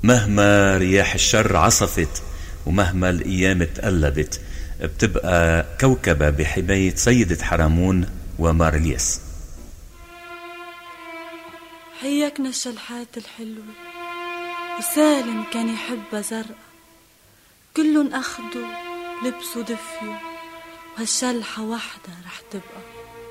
مهما رياح الشر عصفت ومهما الأيام تقلبت بتبقى كوكبة بحماية سيدة حرامون ومارليس. حياكنا الشلحات الحلوة، وسالم كان يحبها زرقاء، كلن أخدوا لبسوا دفيوا، وهالشلحة وحدة رح تبقى.